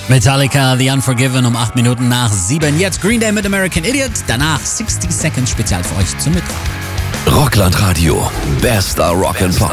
Metallica, The Unforgiven um 8 Minuten nach 7. Jetzt Green Day mit American Idiot. Danach 60 Seconds Spezial für euch zum Mittag. Rockland Radio. Bester Rock and Pop.